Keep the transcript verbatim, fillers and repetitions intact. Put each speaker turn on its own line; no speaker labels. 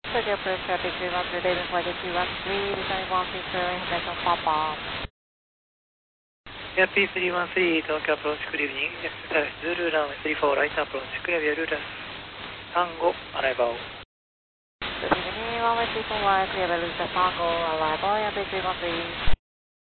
Tokyo Approach traffic three one three, David flight two one three, descending one two zero, international pop-up.
Yeah, P three one three, Tokyo Approach, good evening. Next service, Zulu runway three four, right approach, clear via Lula. Tango, arrival.
Good evening, runway three four right, clear via Lula Tango, arrival, yeah, P three one three.